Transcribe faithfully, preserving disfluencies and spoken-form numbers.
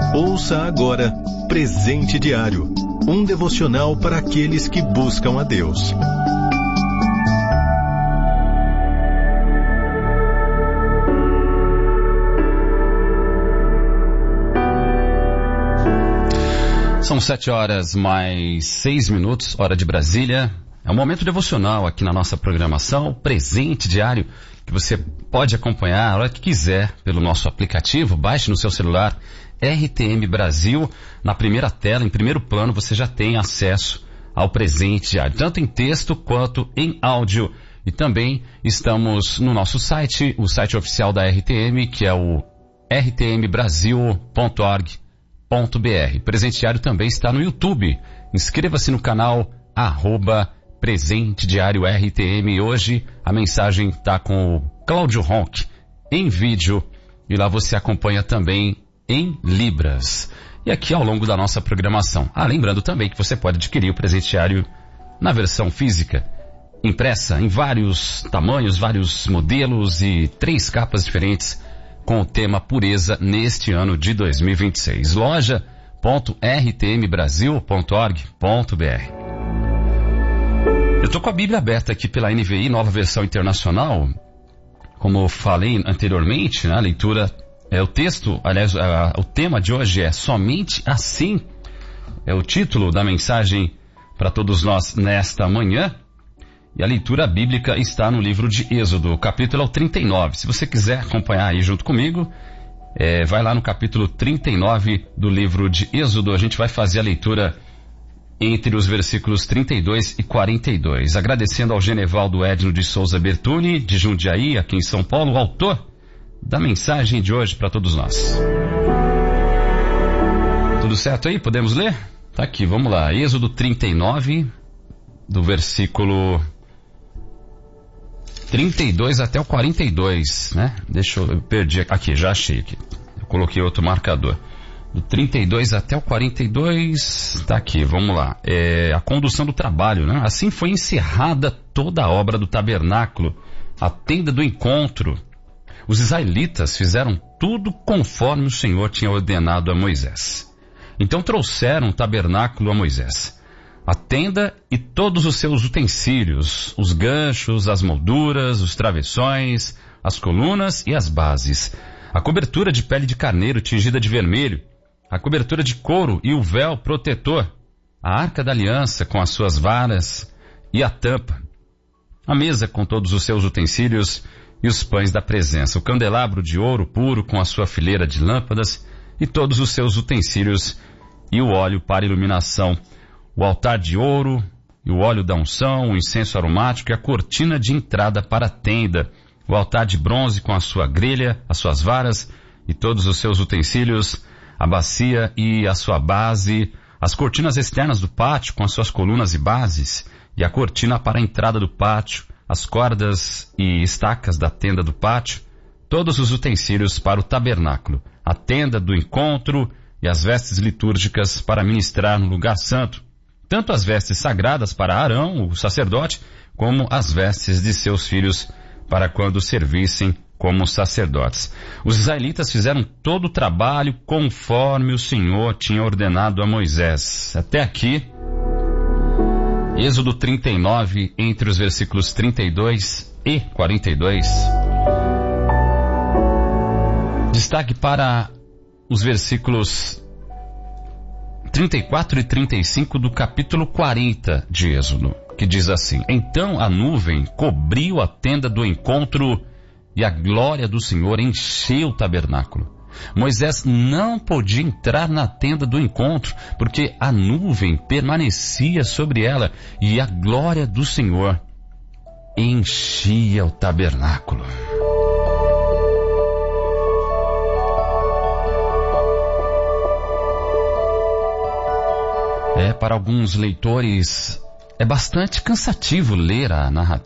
Ouça agora Presente Diário, um devocional para aqueles que buscam a Deus. São sete horas mais seis minutos, hora de Brasília. É um momento devocional aqui na nossa programação, Presente Diário, que você pode acompanhar a hora que quiser pelo nosso aplicativo. Baixe no seu celular R T M Brasil. Na primeira tela, em primeiro plano, você já tem acesso ao Presente Diário, tanto em texto quanto em áudio. E também estamos no nosso site, o site oficial da R T M, que é o r t m brasil ponto org ponto b r. Presente Diário também está no YouTube. Inscreva-se no canal arroba Presente Diário R T M. Hoje a mensagem está com o Cláudio Ronck em vídeo e lá você acompanha também em Libras. E aqui ao longo da nossa programação. Ah, lembrando também que você pode adquirir o Presente Diário na versão física, impressa em vários tamanhos, vários modelos e três capas diferentes com o tema Pureza neste ano de dois mil e vinte e seis. loja ponto r t m brasil ponto org ponto b r. Eu estou com a Bíblia aberta aqui pela N V I, nova versão internacional. Como eu falei anteriormente, né, a leitura, é o texto, aliás, a, o tema de hoje é Somente Assim. É o título da mensagem para todos nós nesta manhã. E a leitura bíblica está no livro de Êxodo, capítulo trinta e nove. Se você quiser acompanhar aí junto comigo, é, vai lá no capítulo trinta e nove do livro de Êxodo. A gente vai fazer a leitura entre os versículos trinta e dois e quarenta e dois. Agradecendo ao Genevaldo Edno de Souza Bertuni, de Jundiaí, aqui em São Paulo, o autor da mensagem de hoje para todos nós. Tudo certo aí? Podemos ler? Tá aqui, vamos lá. Êxodo trinta e nove, do versículo trinta e dois até o quarenta e dois, né? Deixa eu, eu perdi aqui, já achei aqui. Eu coloquei outro marcador. Do trinta e dois até o quarenta e dois, tá aqui, vamos lá. É a condução do trabalho, né? Assim foi encerrada toda a obra do tabernáculo, a tenda do encontro. Os israelitas fizeram tudo conforme o Senhor tinha ordenado a Moisés. Então trouxeram o tabernáculo a Moisés, a tenda e todos os seus utensílios, os ganchos, as molduras, os travessões, as colunas e as bases, a cobertura de pele de carneiro tingida de vermelho, a cobertura de couro e o véu protetor, a arca da aliança com as suas varas e a tampa, a mesa com todos os seus utensílios e os pães da presença, o candelabro de ouro puro com a sua fileira de lâmpadas e todos os seus utensílios e o óleo para iluminação, o altar de ouro e o óleo da unção, o incenso aromático e a cortina de entrada para a tenda, o altar de bronze com a sua grelha, as suas varas e todos os seus utensílios, a bacia e a sua base, as cortinas externas do pátio com as suas colunas e bases, e a cortina para a entrada do pátio, as cordas e estacas da tenda do pátio, todos os utensílios para o tabernáculo, a tenda do encontro e as vestes litúrgicas para ministrar no lugar santo, tanto as vestes sagradas para Arão, o sacerdote, como as vestes de seus filhos para quando servissem como sacerdotes. Os israelitas fizeram todo o trabalho conforme o Senhor tinha ordenado a Moisés. Até aqui, Êxodo trinta e nove, entre os versículos trinta e dois e quarenta e dois. Destaque para os versículos trinta e quatro e trinta e cinco do capítulo quarenta de Êxodo, que diz assim: Então a nuvem cobriu a tenda do encontro e a glória do Senhor encheu o tabernáculo. Moisés não podia entrar na tenda do encontro, porque a nuvem permanecia sobre ela e a glória do Senhor enchia o tabernáculo. É, para alguns leitores, é bastante cansativo ler a narrativa